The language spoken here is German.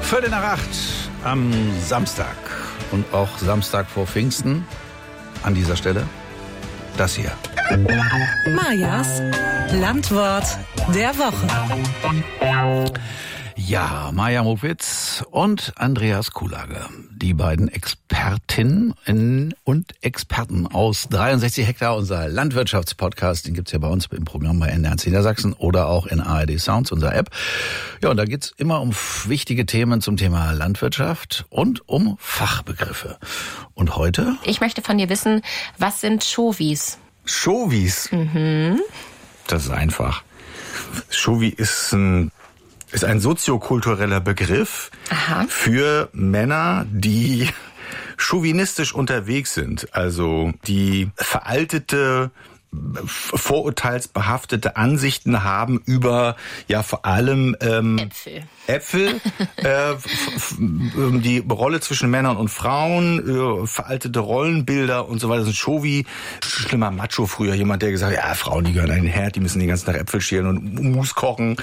7:45 am Samstag und auch Samstag vor Pfingsten. An dieser Stelle das hier. Majas Landwort der Woche. Ja, Maja Mopitz und Andreas Kuhlage, die beiden Expertinnen und Experten aus 63 Hektar, unser Landwirtschaftspodcast, den gibt's ja bei uns im Programm bei NDR Niedersachsen oder auch in ARD Sounds, unserer App. Ja, und da geht's immer um wichtige Themen zum Thema Landwirtschaft und um Fachbegriffe. Und heute? Ich möchte von dir wissen, was sind Chauvis? Chauvis? Das ist einfach. Chauvi ist ein soziokultureller Begriff für Männer, die chauvinistisch unterwegs sind. Also die veraltete, vorurteilsbehaftete Ansichten haben über ja vor allem Äpfel, die Rolle zwischen Männern und Frauen, veraltete Rollenbilder und so weiter. Das ist ein Chauvi, schlimmer Macho früher, jemand, der gesagt hat, ja, Frauen, die gehören an den Herd, die müssen den ganzen Tag Äpfel schälen und Mus kochen